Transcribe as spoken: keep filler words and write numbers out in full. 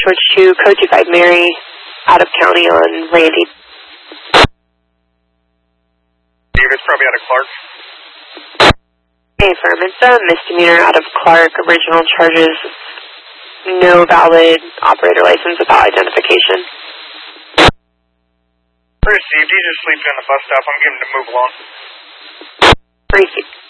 George two, code two five Mary, out of county on Randy. It's probably out of Clark. Hey, firm, it's a misdemeanor out of Clark. Original charges, no valid operator license without identification. Received. He's just sleeping on the bus stop. I'm getting him to move along. Received.